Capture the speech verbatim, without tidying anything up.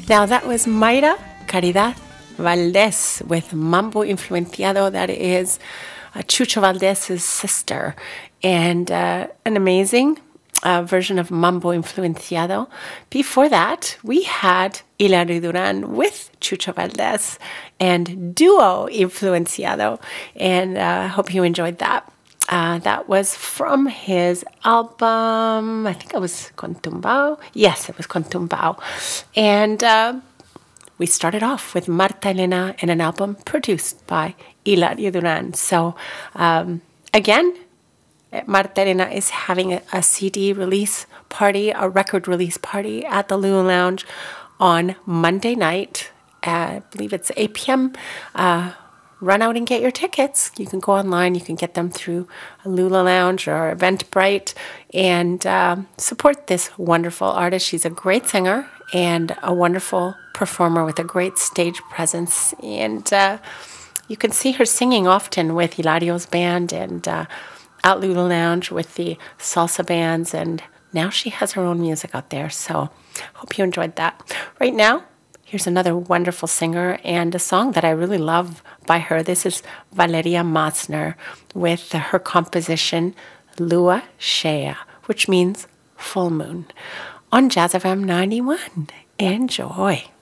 Now that was Mayra Caridad Valdez with Mambo Influenciado. That is uh, Chucho Valdez's sister, and uh, an amazing uh, version of Mambo Influenciado. Before that, we had Hilario Duran with Chucho Valdez and Duo Influenciado, and I uh, hope you enjoyed that. Uh, that was from his album, I think it was Con Tumbao. Yes, it was Con Tumbao. And uh, we started off with Marta Elena and an album produced by Hilario Duran. So, um, again, Marta Elena is having a, a C D release party, a record release party at the Lulu Lounge on Monday night. Uh, I believe it's eight p.m. Uh, Run out and get your tickets. You can go online. You can get them through Lula Lounge or Eventbrite, and um, support this wonderful artist. She's a great singer and a wonderful performer with a great stage presence. And uh, you can see her singing often with Hilario's band and uh, at Lula Lounge with the salsa bands. And now she has her own music out there. So hope you enjoyed that. Right now, here's another wonderful singer and a song that I really love by her. This is Valeria Matzner with her composition Lua Cheia, which means full moon, on Jazz F M ninety-one. Enjoy.